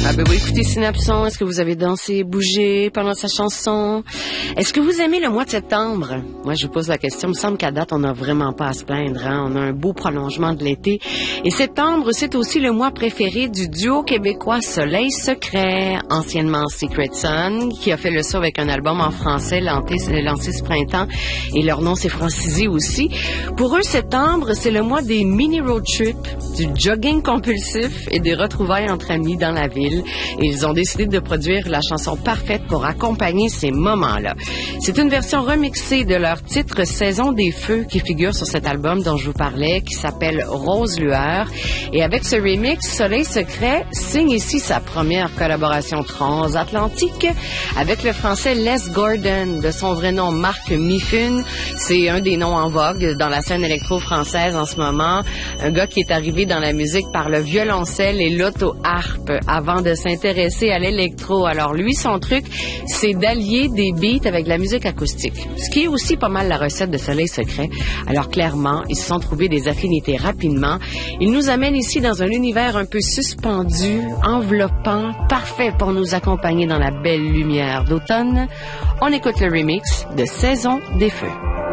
Ah ben oui, écoutez Synapson, est-ce que vous avez dansé, bougé pendant sa chanson? Est-ce que vous aimez le mois de septembre? Moi, je vous pose la question. Il me semble qu'à date, on n'a vraiment pas à se plaindre. Hein? On a un beau prolongement de l'été. Et septembre, c'est aussi le mois préféré du duo québécois Soleil Secret, anciennement Secret Sun, qui a fait le saut avec un album en français lancé ce printemps. Et leur nom s'est francisé aussi. Pour eux, septembre, c'est le mois des mini road trips, du jogging compulsif et des retrouvailles entre amis dans la ville. Et ils ont décidé de produire la chanson parfaite pour accompagner ces moments-là. C'est une version remixée de leur titre Saison des Feux qui figure sur cet album dont je vous parlais, qui s'appelle Rose Lueur. Et avec ce remix, Soleil Secret signe ici sa première collaboration transatlantique avec le français Les Gordon, de son vrai nom Marc Miffun. C'est un des noms en vogue dans la scène électro-française en ce moment. Un gars qui est arrivé dans la musique par le violoncelle et l'auto-harpe avant de s'intéresser à l'électro. Alors lui, son truc, c'est d'allier des beats avec de la musique acoustique, ce qui est aussi pas mal la recette de Soleil Secret. Alors clairement, ils se sont trouvés des affinités rapidement. Ils nous amènent ici dans un univers un peu suspendu, enveloppant, parfait pour nous accompagner dans la belle lumière d'automne. On écoute le remix de Saison des Feux.